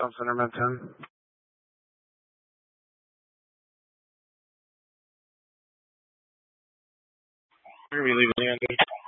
South Center, Med 10. We're going to be leaving the end.